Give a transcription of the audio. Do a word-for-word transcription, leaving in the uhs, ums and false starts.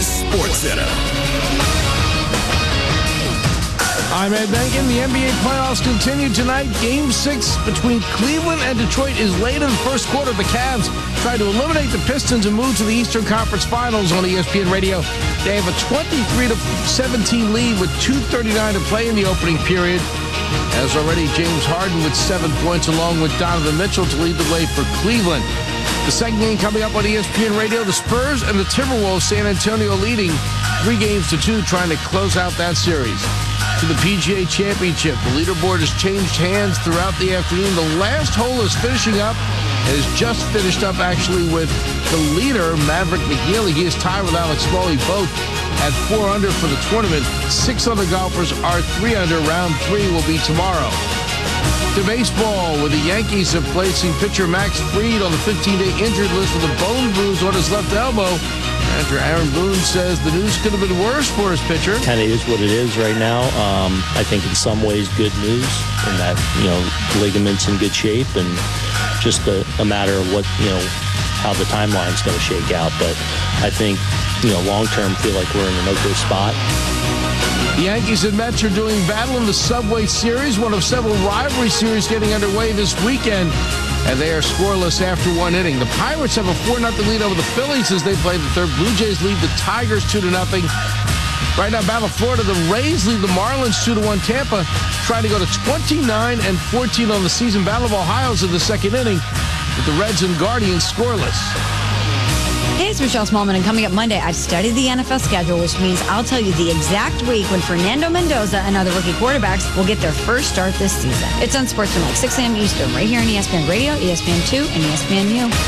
Sports Center. I'm Ed Benkin. The N B A playoffs continue tonight. Game six between Cleveland and Detroit is late in the first quarter. The Cavs try to eliminate the Pistons and move to the Eastern Conference Finals on E S P N Radio. They have a twenty-three to seventeen lead with two thirty-nine to play in the opening period. As already, James Harden with seven points along with Donovan Mitchell to lead the way for Cleveland. The second game coming up on E S P N Radio, the Spurs and the Timberwolves, San Antonio leading three games to two, trying to close out that series. To the P G A Championship, the leaderboard has changed hands throughout the afternoon. The last hole is finishing up. It has just finished up, actually, with the leader, Maverick McNealy. He is tied with Alex Smalley, both at four under for the tournament. Six other golfers are three under. Round three will be tomorrow. To baseball, where the Yankees are placing pitcher Max Fried on the fifteen-day injured list with a bone bruise on his left elbow. Manager Aaron Boone says the news could have been worse for his pitcher. Kind of is what it is right now. Um, I think in some ways good news in that, you know, ligament's in good shape and just a, a matter of what, you know, how the timeline's going to shake out. But I think, you know, long-term feel like we're in an okay spot. The Yankees and Mets are doing battle in the Subway Series, one of several rivalry series getting underway this weekend, and they are scoreless after one inning. The Pirates have a four nothing lead over the Phillies as they play the third. Blue Jays lead the Tigers two to nothing. Right now, Battle of Florida, the Rays lead the Marlins two to one. Tampa trying to go to twenty-nine and fourteen on the season. Battle of Ohio's in the second inning with the Reds and Guardians scoreless. Hey, it's Michelle Smallman, and coming up Monday, I've studied the N F L schedule, which means I'll tell you the exact week when Fernando Mendoza and other rookie quarterbacks will get their first start this season. It's on Sports Tonight, six a.m. Eastern, right here on E S P N Radio, E S P N two, and E S P N U.